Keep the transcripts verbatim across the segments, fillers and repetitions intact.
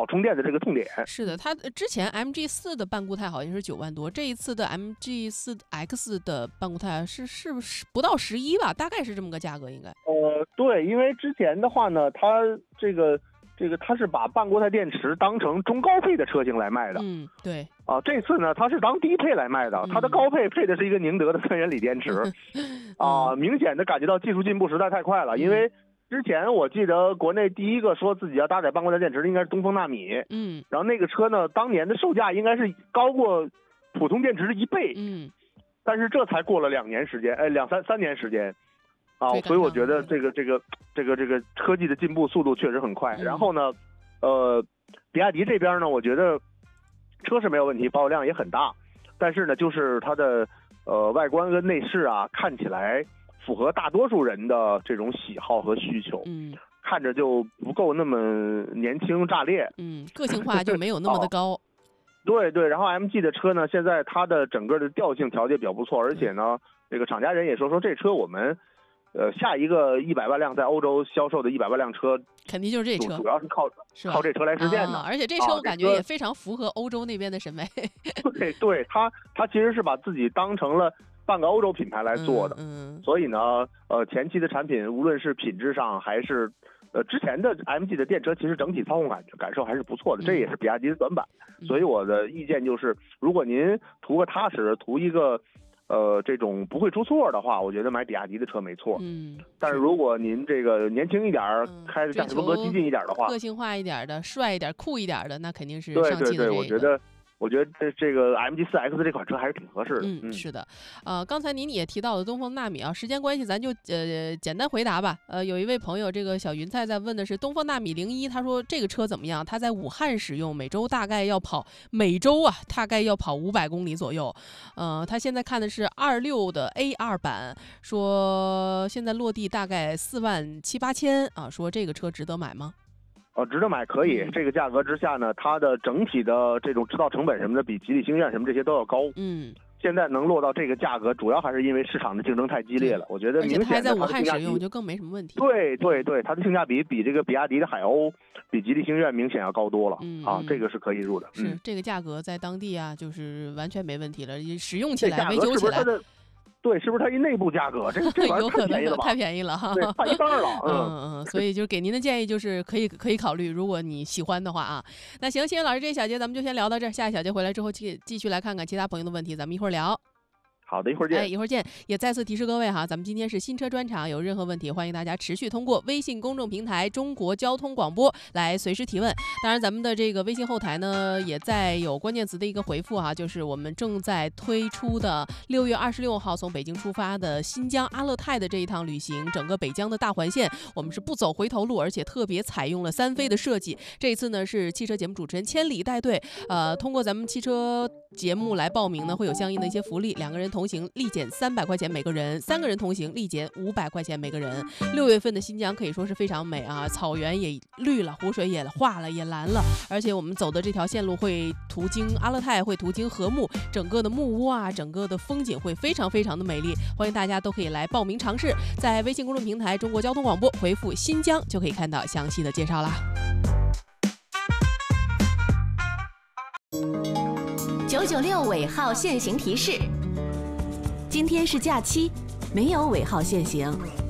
好充电的这个痛点。 是的，它之前 M G 四 的半固态好像是九万多，这一次的 M G 四 X 的半固态是是不是不到十一吧？大概是这么个价格应该。 呃，对，因为之前的话呢，它这个这个它是把半固态电池当成中高配的车型来卖的。 嗯，对。 啊，这次呢，它是当低配来卖的，它的高配配的是一个宁德的三元锂电池。啊，明显的感觉到技术进步实在太快了，因为之前我记得国内第一个说自己要搭载半固态电池的应该是东风纳米， 嗯， 然后那个车呢，当年的售价应该是高过普通电池的一倍， 嗯， 但是这才过了两年时间，哎，两三三年时间，啊，所以我觉得这个这个这个这个科技的进步速度确实很快。 嗯、 然后呢，呃，比亚迪这边呢，我觉得车是没有问题，保有量也很大，但是呢，就是它的呃外观跟内饰啊，看起来符合大多数人的这种喜好和需求， 嗯， 看着就不够那么年轻炸裂， 嗯，个性化就没有那么的高。哦、 对对，然后 M G 的车呢，现在它的整个的调性调节比较不错，而且呢，这个厂家人也说说这车我们，呃，下一个一百万辆在欧洲销售的一百万辆车， 肯定就是这车， 主要是靠是靠这车来实现的。 啊、而且这车我感觉也非常符合欧洲那边的审美。 对对，它它其实是把自己当成了半个欧洲品牌来做的， 嗯，嗯所以呢，呃，前期的产品无论是品质上还是呃之前的 M G 的电车，其实整体操控感感受还是不错的，这也是比亚迪的短板。 嗯、 所以我的意见就是，如果您图个踏实，图一个呃这种不会出错的话，我觉得买比亚迪的车没错。 嗯， 但是如果您这个年轻一点， 嗯、 开的驾驶风格激进一点的话， 个性化一点的，帅一点、酷一点的，那肯定是对上汽的、这个。 对对，我觉得。我觉得这这个 M G 四 X 这款车还是挺合适的。 嗯，嗯是的，呃，刚才您也提到了东风纳米啊，时间关系咱就呃简单回答吧。呃，有一位朋友，这个小云菜在问的是东风纳米零一，他说这个车怎么样？他在武汉使用，每周大概要跑每周啊，大概要跑五百公里左右。呃，他现在看的是二六的 A 二版，说现在落地大概四万七八千啊，说这个车值得买吗？ 呃，值得买可以，这个价格之下呢，它的整体的这种制造成本什么的，比吉利星愿什么这些都要高。 嗯， 现在能落到这个价格，主要还是因为市场的竞争太激烈了。我觉得明显的它的性价比， 而且它还在武汉使用，就更没什么问题。 对对对，它的性价比比这个比亚迪的海鸥，比吉利星愿明显要高多了。 嗯啊，这个是可以入的。 是、 嗯、 这个价格在当地啊，就是完全没问题了，使用起来、维修起来。 对，是不是它一内部价格？这个这玩意儿太便宜了吧？ 太便宜了哈， 对，差一半了。 嗯嗯嗯，所以就给您的建议就是可以可以考虑，如果你喜欢的话啊。那行，谢谢老师，这一小节咱们就先聊到这儿，下一小节回来之后继继续来看看其他朋友的问题，咱们一会儿聊。 好的，一会儿见。 哎，一会儿见。也再次提示各位哈，咱们今天是新车专场，有任何问题欢迎大家持续通过微信公众平台中国交通广播来随时提问。当然咱们的这个微信后台呢也在有关键词的一个回复哈，就是我们正在推出的六月二十六号从北京出发的新疆阿勒泰的这一趟旅行，整个北疆的大环线我们是不走回头路，而且特别采用了三飞的设计。这一次呢是汽车节目主持人千里带队，呃，通过咱们汽车节目来报名呢会有相应的一些福利，两个人同行立减三百块钱每个人，三个人同行立减五百块钱每个人。六月份的新疆可以说是非常美啊，草原也绿了，湖水也化了，也蓝了，而且我们走的这条线路会途经阿勒泰，会途经禾木，整个的木屋啊，整个的风景会非常非常的美丽，欢迎大家都可以来报名尝试，在微信公众平台中国交通广播回复新疆就可以看到详细的介绍啦。 九九六尾号限行提示：今天是假期，没有尾号限行。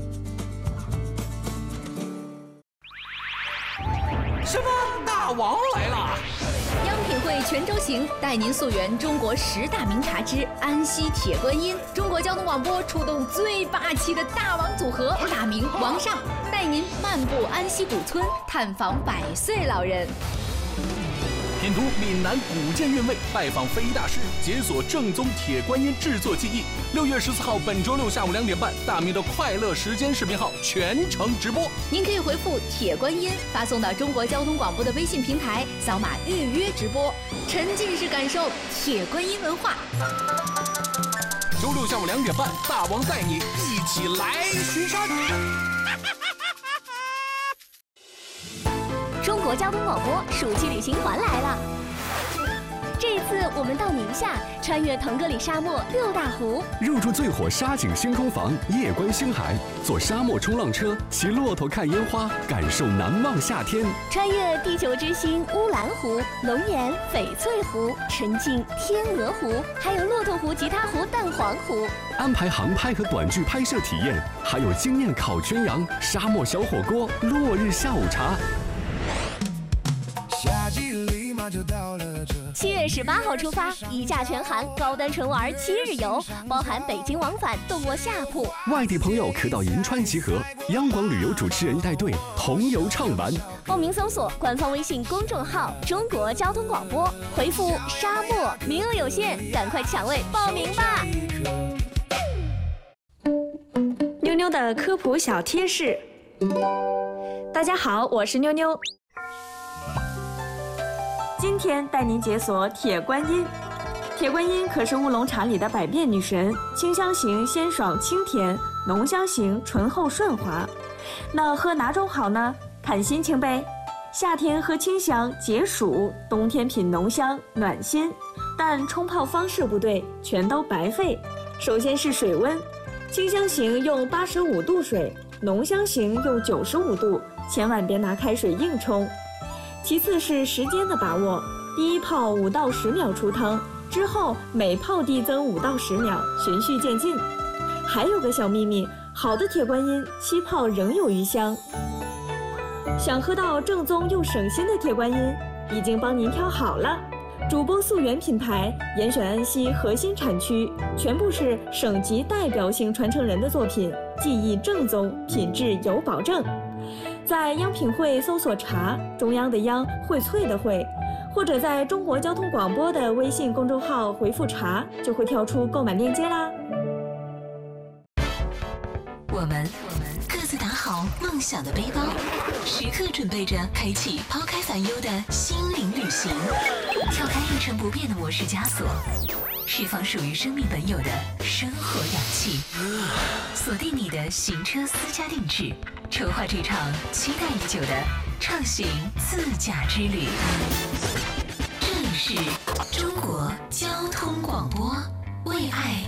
什么？大王来了！ 央品汇全州行带您溯源中国十大名茶之安溪铁观音。中国交通广播出动最霸气的大王组合，大明王上带您漫步安溪古村，探访百岁老人。 品读闽南古建韵味，拜访非遗大师，解锁正宗铁观音制作技艺。六月十四号，本周六下午两点半，大明的快乐时间视频号全程直播。 您可以回复铁观音发送到中国交通广播的微信平台，扫码预约直播，沉浸式感受铁观音文化。 周六下午两点半，大王带你一起来巡山。 中国交通广播暑期旅行团来了， 这一次我们到宁夏，穿越腾格里沙漠六大湖， 入住最火沙景星空房，夜观星海，坐沙漠冲浪车，骑骆驼看烟花，感受难忘夏天。 穿越地球之星乌兰湖、龙岩翡翠湖、沉浸天鹅湖，还有骆驼湖、吉他湖、蛋黄湖。 安排航拍和短剧拍摄体验，还有惊艳烤全羊、沙漠小火锅、落日下午茶。 七月十八号出发，一价全含，高端纯玩七日游，包含北京往返，动卧下铺。 外地朋友可到银川集合，央广旅游主持人带队同游畅玩。 报名搜索官方微信公众号“中国交通广播”，回复“沙漠”，名额有限，赶快抢位报名吧！ 妞妞的科普小贴士。大家好，我是妞妞。今天带您解锁铁观音。铁观音可是乌龙茶里的百变女神，清香型鲜爽清甜，浓香型醇厚顺滑。那喝哪种好呢？看心情呗。夏天喝清香解暑，冬天品浓香暖心。但冲泡方式不对，全都白费。首先是水温，清香型用八十五度水，浓香型用九十五度，千万别拿开水硬冲。其次是时间的把握，第一泡五到十秒出汤，之后每泡递增五到十秒，循序渐进。还有个小秘密，好的铁观音七泡仍有余香。想喝到正宗又省心的铁观音，已经帮您挑好了。主播溯源品牌，严选安溪核心产区，全部是省级代表性传承人的作品，技艺正宗，品质有保证。在央品汇搜索茶，中央的央，荟萃的荟，或者在中国交通广播的微信公众号回复茶，就会跳出购买链接啦。 我们各自打好梦想的背包，时刻准备着开启抛开烦忧的心灵旅行，跳开一成不变的模式枷锁，释放属于生命本有的生活氧气，锁定你的行车私家定制，筹划这场期待已久的畅行自驾之旅。这里是中国交通广播，为爱